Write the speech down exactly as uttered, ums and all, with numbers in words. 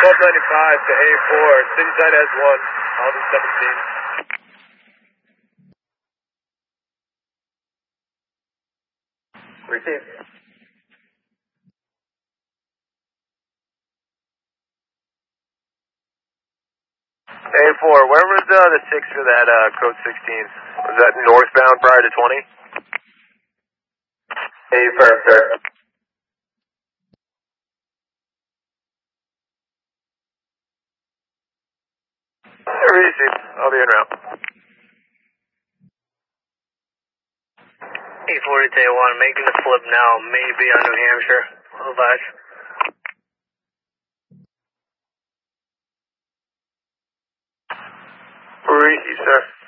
twelve ninety-five to A four, city side has one, Alden seventeen. Receive. A four, where was uh, the six for that uh, code sixteen? Was that northbound prior to twenty? A firm, sir. Receive, I'll be en route. A forty to A one, making the flip now, maybe on New Hampshire. Advise. Receive, sir.